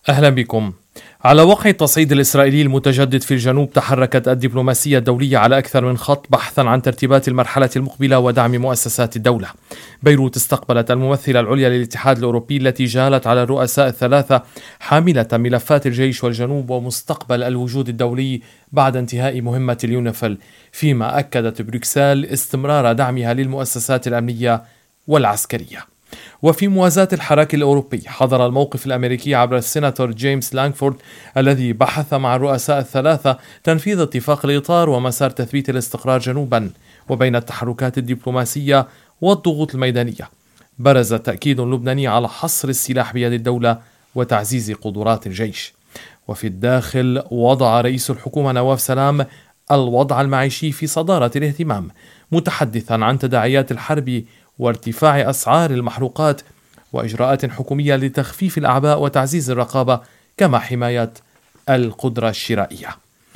أهلا بكم. على وقع التصعيد الإسرائيلي المتجدد في الجنوب، تحركت الدبلوماسية الدولية على أكثر من خط بحثا عن ترتيبات المرحلة المقبلة ودعم مؤسسات الدولة. بيروت استقبلت الممثلة العليا للاتحاد الأوروبي التي جالت على الرؤساء الثلاثة حاملة ملفات الجيش والجنوب ومستقبل الوجود الدولي بعد انتهاء مهمة اليونيفيل، فيما أكدت بروكسل استمرار دعمها للمؤسسات الأمنية والعسكرية. وفي موازاة الحراك الأوروبي، حظر الموقف الأمريكي عبر السيناتور جيمس لانغفورد الذي بحث مع الرؤساء الثلاثة تنفيذ اتفاق الإطار ومسار تثبيت الاستقرار جنوبا. وبين التحركات الدبلوماسية والضغوط الميدانية، برز تأكيد لبناني على حصر السلاح بيد الدولة وتعزيز قدرات الجيش. وفي الداخل، وضع رئيس الحكومة نواف سلام الوضع المعيشي في صدارة الاهتمام، متحدثا عن تداعيات الحرب وارتفاع أسعار المحروقات وإجراءات حكومية لتخفيف الأعباء وتعزيز الرقابة، كما حماية القدرة الشرائية.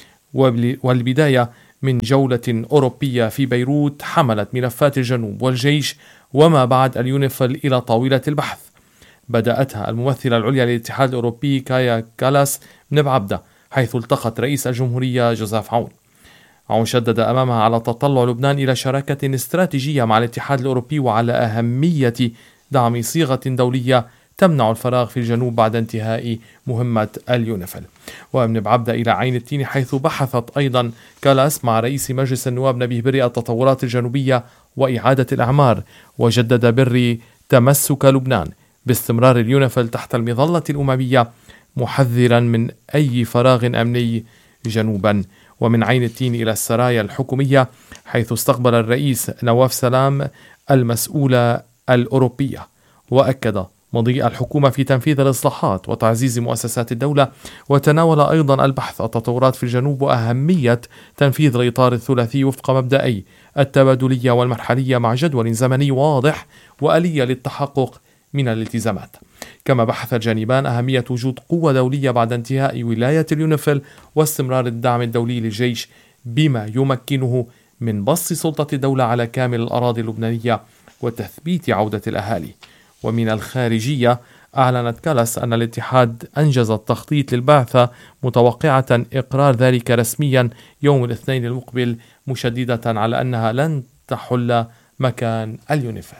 والبداية من جولة أوروبية في بيروت حملت ملفات الجنوب والجيش وما بعد اليونيفيل إلى طاولة البحث، بدأتها الممثلة العليا للاتحاد الأوروبي كايا كالاس من بعبدة، حيث التقت رئيس الجمهورية جوزيف عون. عون شدد أمامها على تطلع لبنان إلى شراكة استراتيجية مع الاتحاد الأوروبي وعلى أهمية دعم صيغة دولية تمنع الفراغ في الجنوب بعد انتهاء مهمة اليونيفيل. ومن بعبدة إلى عين التين، حيث بحثت أيضا كالاس مع رئيس مجلس النواب نبيه بري التطورات الجنوبية وإعادة الأعمار، وجدد بري تمسك لبنان باستمرار اليونيفيل تحت المظلة الأممية، محذرا من أي فراغ أمني جنوبا. ومن عين التين إلى السرايا الحكومية، حيث استقبل الرئيس نواف سلام المسؤولة الأوروبية وأكد مضي الحكومة في تنفيذ الإصلاحات وتعزيز مؤسسات الدولة، وتناول أيضا البحث التطورات في الجنوب وأهمية تنفيذ الإطار الثلاثي وفق مبدأي التبادلية والمرحلية مع جدول زمني واضح وآلية للتحقق من الالتزامات. كما بحث الجانبان أهمية وجود قوة دولية بعد انتهاء ولاية اليونيفيل واستمرار الدعم الدولي للجيش بما يمكنه من بسط سلطة الدولة على كامل الأراضي اللبنانية وتثبيت عودة الأهالي. ومن الخارجية، أعلنت كالاس أن الاتحاد أنجز التخطيط للبعثة، متوقعة إقرار ذلك رسميا يوم الاثنين المقبل، مشددة على أنها لن تحل مكان اليونيفيل.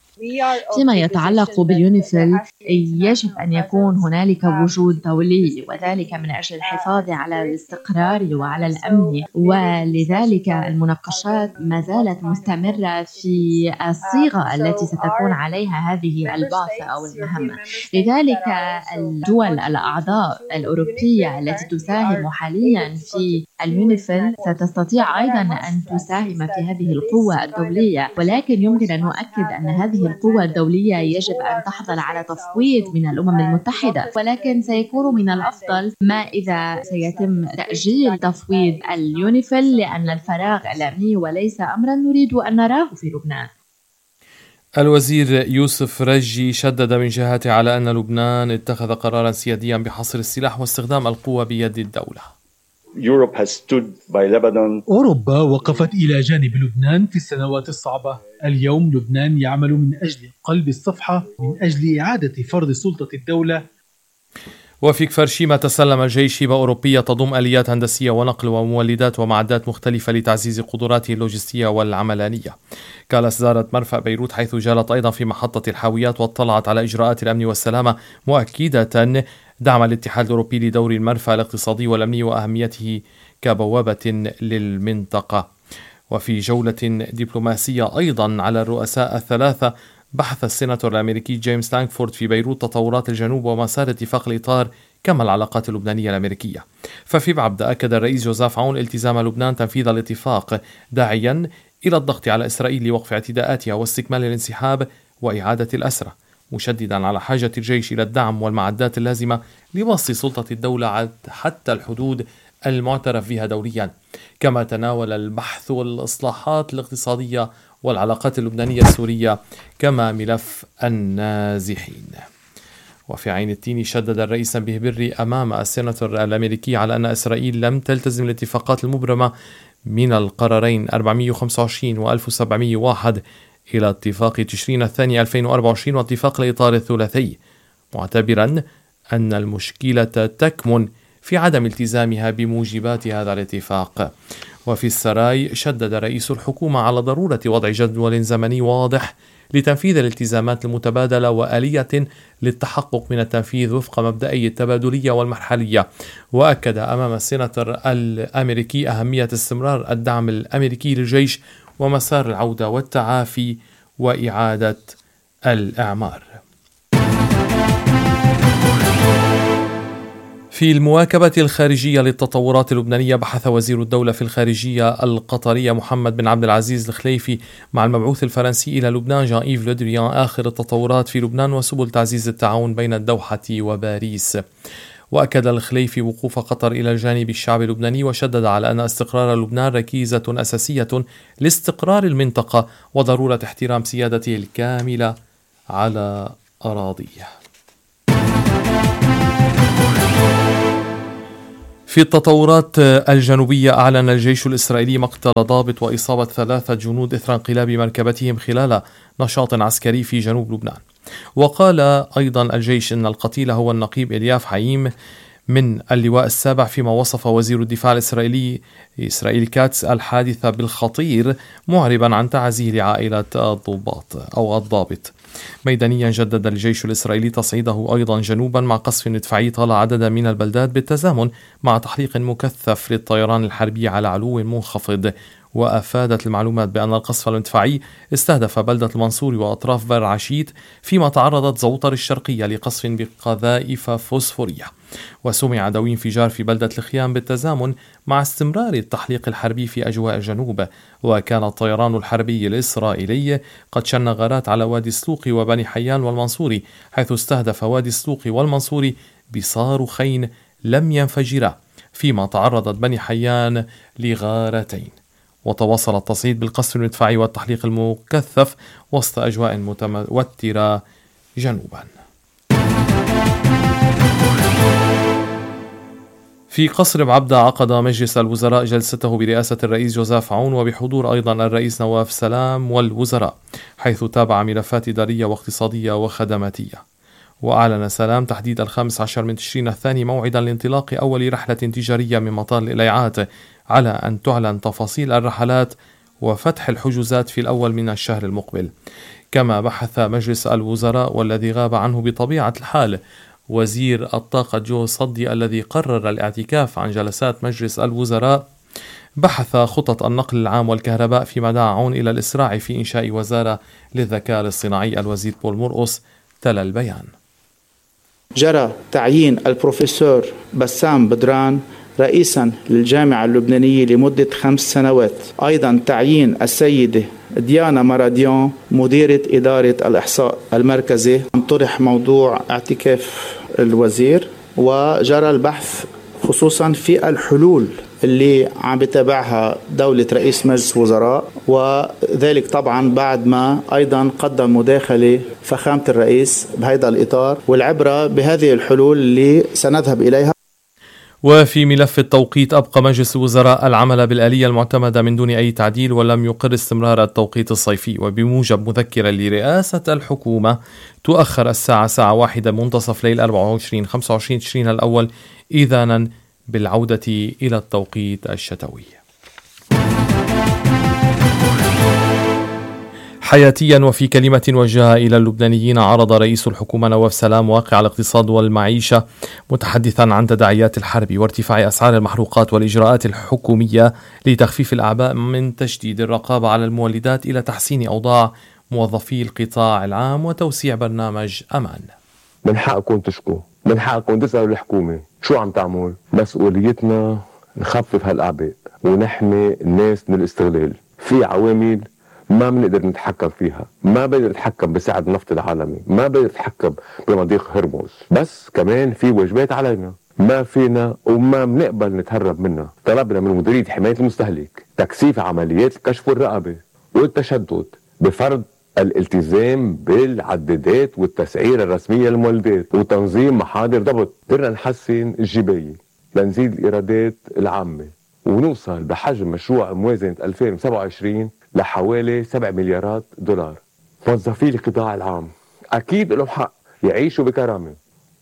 فيما يتعلق باليونيفيل، يجب أن يكون هنالك وجود دولي، وذلك من أجل الحفاظ على الاستقرار وعلى الأمن، ولذلك المناقشات ما زالت مستمرة في الصيغة التي ستكون عليها هذه البعثة أو المهمة. لذلك الدول الأعضاء الأوروبية التي تساهم حاليا في اليونيفيل ستستطيع أيضا أن تساهم في هذه القوة الدولية، ولكن يمكن أن نؤكد أن هذه القوة الدولية يجب أن تحصل على تفويض من الأمم المتحدة، ولكن سيكون من الأفضل ما إذا سيتم تأجيل تفويض اليونيفيل، لأن الفراغ الأمني وليس أمرا نريد أن نراه في لبنان. الوزير يوسف رجي شدد من جهته على أن لبنان اتخذ قرارا سياديا بحصر السلاح واستخدام القوة بيد الدولة. أوروبا وقفت إلى جانب لبنان في السنوات الصعبة. اليوم لبنان يعمل من أجل قلب الصفحة، من أجل إعادة فرض سلطة الدولة. وفي كفر شيما، تسلم الجيش هبة أوروبية تضم آليات هندسية ونقل ومولدات ومعدات مختلفة لتعزيز قدراته اللوجستية والعملانية. كالاس زارت مرفأ بيروت، حيث جالت أيضا في محطة الحاويات واطلعت على إجراءات الأمن والسلامة، مؤكدة دعم الاتحاد الأوروبي لدور المرفأ الاقتصادي والأمني وأهميته كبوابة للمنطقة. وفي جولة دبلوماسية أيضا على الرؤساء الثلاثة، بحث السيناتور الأمريكي جيمس لانغفورد في بيروت تطورات الجنوب ومسار اتفاق الإطار، كما العلاقات اللبنانية الأمريكية. ففي بعبدة أكد الرئيس جوزيف عون التزام لبنان تنفيذ الاتفاق، داعيا إلى الضغط على إسرائيل لوقف اعتداءاتها واستكمال الانسحاب وإعادة الأسرى، مشددا على حاجة الجيش إلى الدعم والمعدات اللازمة لبسط سلطة الدولة حتى الحدود المعترف بها دوليا. كما تناول البحث والإصلاحات الاقتصادية والعلاقات اللبنانية السورية، كما ملف النازحين. وفي عين التين، شدد الرئيس نبيه بري أمام السيناتور الأمريكي على أن إسرائيل لم تلتزم الاتفاقات المبرمة من القرارين 425 و 1701 إلى اتفاق تشرين الثاني 2024 واتفاق الإطار الثلاثي، معتبرا أن المشكلة تكمن في عدم التزامها بموجبات هذا الاتفاق. وفي السراي شدد رئيس الحكومة على ضرورة وضع جدول زمني واضح لتنفيذ الالتزامات المتبادلة وآلية للتحقق من التنفيذ وفق مبدئي التبادلية والمرحلية. وأكد أمام السيناتور الأمريكي أهمية استمرار الدعم الأمريكي للجيش ومسار العودة والتعافي وإعادة الإعمار. في المواكبة الخارجية للتطورات اللبنانية، بحث وزير الدولة في الخارجية القطرية محمد بن عبد العزيز الخليفي مع المبعوث الفرنسي إلى لبنان جان إيف لو دريان آخر التطورات في لبنان وسبل تعزيز التعاون بين الدوحة وباريس. وأكد الخليفي وقوف قطر إلى الجانب الشعب اللبناني، وشدد على أن استقرار لبنان ركيزة أساسية لاستقرار المنطقة وضرورة احترام سيادته الكاملة على أراضيه. في التطورات الجنوبية، أعلن الجيش الإسرائيلي مقتل ضابط وإصابة 3 جنود إثر انقلاب مركبتهم خلال نشاط عسكري في جنوب لبنان. وقال أيضا الجيش أن القتيل هو النقيب إلياف حييم من اللواء السابع، فيما وصف وزير الدفاع الإسرائيلي إسرائيل كاتس الحادثة بالخطير، معربا عن تعزيه لعائلة الضابط. ميدانيا، جدد الجيش الإسرائيلي تصعيده أيضا جنوبا مع قصف مدفعي طال عددا من البلدات بالتزامن مع تحليق مكثف للطيران الحربي على علو منخفض. وأفادت المعلومات بأن القصف المدفعي استهدف بلدة المنصور وأطراف بئر عشيت، فيما تعرضت زوطر الشرقية لقصف بقذائف فوسفورية. وسمع دوي انفجار في بلدة الخيام بالتزامن مع استمرار التحليق الحربي في أجواء الجنوب. وكان الطيران الحربي الإسرائيلي قد شن غارات على وادي السلوق وبني حيان والمنصوري، حيث استهدف وادي السلوق والمنصوري بصاروخين لم ينفجرا، فيما تعرضت بني حيان لغارتين. وتواصل التصعيد بالقصف المدفعي والتحليق المكثف وسط أجواء متوترة جنوبا. في قصر بعبدة، عقد مجلس الوزراء جلسته برئاسة الرئيس جوزيف عون وبحضور أيضا الرئيس نواف سلام والوزراء، حيث تابع ملفات إدارية واقتصادية وخدماتية. وأعلن سلام تحديد 15 من تشرين الثاني موعدا لانطلاق أول رحلة تجارية من مطار الإليعات، على أن تعلن تفاصيل الرحلات وفتح الحجوزات في الأول من الشهر المقبل. كما بحث مجلس الوزراء، والذي غاب عنه بطبيعة الحال وزير الطاقة جو صدي الذي قرر الاعتكاف عن جلسات مجلس الوزراء، بحث خطط النقل العام والكهرباء، فيما دعا عون إلى الإسراع في إنشاء وزارة للذكاء الاصطناعي. الوزير بول مرقص تلا البيان. جرى تعيين البروفيسور بسام بدران رئيسا للجامعة اللبنانية لمدة 5 سنوات. أيضا تعيين السيدة ديانا مراديون مديرة إدارة الإحصاء المركزي. طرح موضوع اعتكاف الوزير، وجرى البحث خصوصا في الحلول اللي عم بتابعها دولة رئيس مجلس وزراء، وذلك طبعا بعد ما أيضا قدم مداخلة فخامة الرئيس بهذا الإطار، والعبرة بهذه الحلول اللي سنذهب إليها. وفي ملف التوقيت، أبقى مجلس الوزراء العمل بالآلية المعتمدة من دون أي تعديل، ولم يقر استمرار التوقيت الصيفي. وبموجب مذكرة لرئاسة الحكومة، تؤخر الساعة 1 منتصف ليل 24/25 تشرين الأول، إذانا بالعودة إلى التوقيت الشتوي. حياتيا، وفي كلمة وجهها إلى اللبنانيين، عرض رئيس الحكومة نواف سلام واقع الاقتصاد والمعيشة، متحدثا عن تداعيات الحرب وارتفاع أسعار المحروقات والإجراءات الحكومية لتخفيف الأعباء، من تشديد الرقابة على المولدات إلى تحسين أوضاع موظفي القطاع العام وتوسيع برنامج أمان. من حقكم تشكوا، من حقكم تسألوا الحكومة شو عم تعمل. مسؤوليتنا نخفف هالأعباء ونحمي الناس من الاستغلال. في عوامل ما بنقدر نتحكم فيها، ما بنقدر نتحكم بسعر النفط العالمي، ما بنقدر نتحكم بمضيق هرمز، بس كمان في واجبات علينا ما فينا وما بنقبل نتهرب منها. طلبنا من مديرية حماية المستهلك تكثيف عمليات الكشف والرقابة والتشدد بفرض الالتزام بالعدادات والتسعير الرسمية للمولدات وتنظيم محاضر ضبط. قدرنا نحسن الجباية لنزيد الإيرادات العامة ونوصل بحجم مشروع موازنة 2027 لحوالي 7 مليارات دولار. موظفي القطاع العام أكيد لهم حق يعيشوا بكرامة،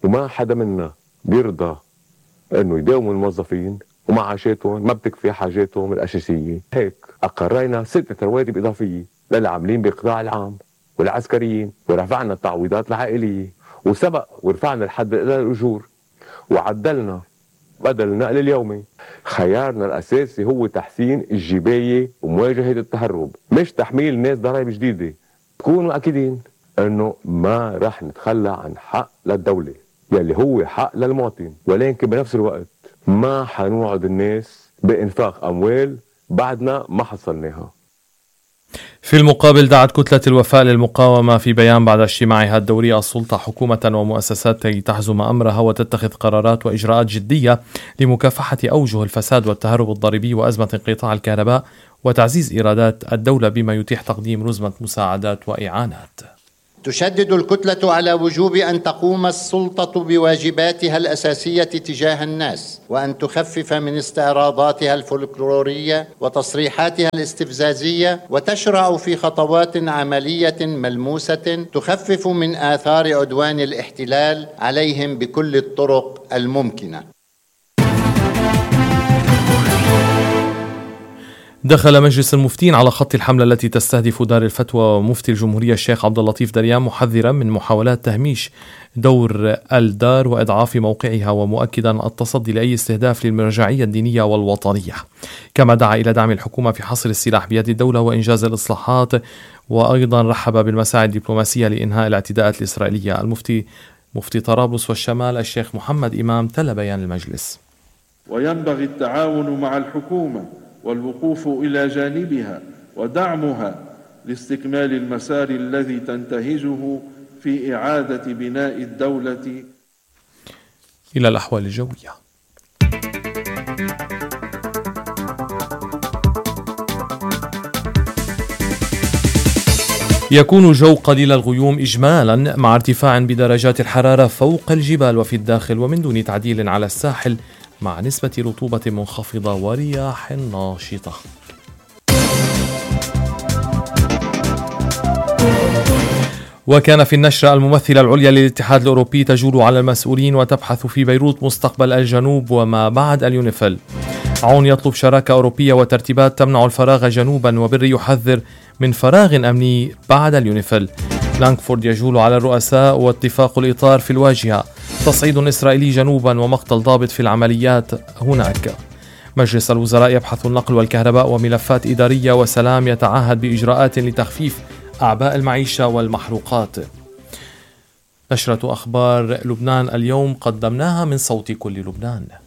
وما حدا منا بيرضى انه يداوموا الموظفين ومعاشاتهم ما بتكفي حاجاتهم الاساسيه. هيك اقرينا 6 رواتب اضافيه للعاملين بالقطاع العام والعسكريين، ورفعنا التعويضات العائليه، وسبق ورفعنا الحد الى الاجور، وعدلنا بدل النقل اليومي. خيارنا الاساسي هو تحسين الجبايه ومواجهه التهرب، مش تحميل الناس ضرائب جديده. تكونوا اكيدين انه ما رح نتخلى عن حق للدوله يلي هو حق للمواطن، ولكن بنفس الوقت ما حنوعد الناس بإنفاق أموال بعدنا ما حصلناها. في المقابل دعت كتلة الوفاء للمقاومة في بيان بعد اجتماعها الدوري السلطة حكومة ومؤسسات تحزم أمرها وتتخذ قرارات وإجراءات جدية لمكافحة أوجه الفساد والتهرب الضريبي وأزمة انقطاع الكهرباء وتعزيز إيرادات الدولة بما يتيح تقديم رزمة مساعدات وإعانات. تشدد الكتلة على وجوب أن تقوم السلطة بواجباتها الأساسية تجاه الناس، وأن تخفف من استعراضاتها الفولكلورية وتصريحاتها الاستفزازية، وتشرع في خطوات عملية ملموسة تخفف من آثار عدوان الاحتلال عليهم بكل الطرق الممكنة. دخل مجلس المفتين على خط الحملة التي تستهدف دار الفتوى ومفتي الجمهورية الشيخ عبد اللطيف دريان، محذرا من محاولات تهميش دور الدار وإضعاف موقعها، ومؤكدا التصدي لأي استهداف للمرجعية الدينية والوطنية. كما دعا إلى دعم الحكومة في حصر السلاح بيد الدولة وإنجاز الإصلاحات، وأيضا رحب بالمساعي الدبلوماسية لإنهاء الاعتداءات الإسرائيلية. مفتي طرابلس والشمال الشيخ محمد إمام تلا بيان المجلس. وينبغي التعاون مع الحكومة والوقوف إلى جانبها ودعمها لاستكمال المسار الذي تنتهجه في إعادة بناء الدولة. إلى الأحوال الجوية. يكون الجو قليل الغيوم إجمالا مع ارتفاع بدرجات الحرارة فوق الجبال وفي الداخل ومن دون تعديل على الساحل، مع نسبة رطوبة منخفضة ورياح ناشطة. وكان في النشرة الممثلة العليا للاتحاد الأوروبي تجول على المسؤولين وتبحث في بيروت مستقبل الجنوب وما بعد اليونيفيل. عون يطلب شراكة أوروبية وترتيبات تمنع الفراغ جنوبا، وبري يحذر من فراغ أمني بعد اليونيفيل. لانكفورد يجول على الرؤساء واتفاق الإطار في الواجهة، تصعيد إسرائيلي جنوبا ومقتل ضابط في العمليات هناك. مجلس الوزراء يبحث النقل والكهرباء وملفات إدارية وسلام، يتعهد بإجراءات لتخفيف أعباء المعيشة والمحروقات. نشرة أخبار لبنان اليوم قدمناها من صوت كل لبنان.